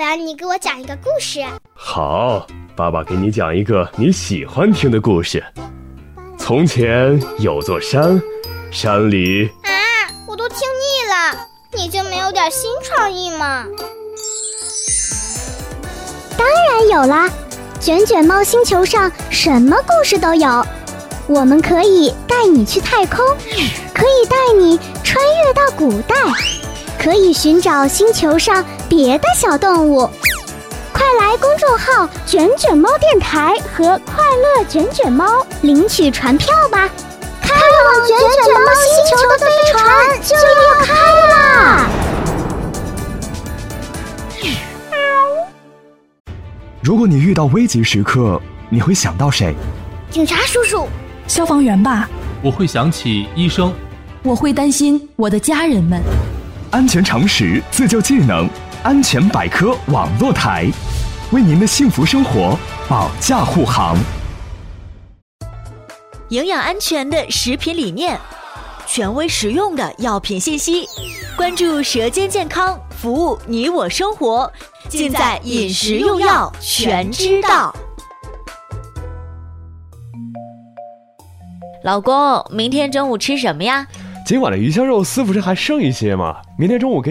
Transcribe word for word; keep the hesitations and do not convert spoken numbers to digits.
文，你给我讲一个故事。 好，爸爸给你讲一个你喜欢听的故事。从前有座山，山里…… 啊，我都听腻了，你就没有点新创意吗？ 当然有啦，卷卷猫星球上什么故事都有。我们可以带你去太空，可以带你穿越到古代，可以寻找星球上别的小动物。快来公众号卷卷猫电台和快乐卷卷猫领取船票吧，开往卷卷猫星球的飞船就要开啦！ 如果你遇到危急时刻，你会想到谁？ 警察叔叔， 消防员吧。 我会想起医生。 我会担心我的家人们。 安全常识，自救技能，安全百科网络台，为您的幸福生活保驾护航。 营养安全的食品理念，权威实用的药品信息，关注舌尖健康，服务你我生活，尽在饮食用药全知道。老公，明天中午吃什么呀？ 今晚的鱼香肉丝不是还剩一些吗？明天中午给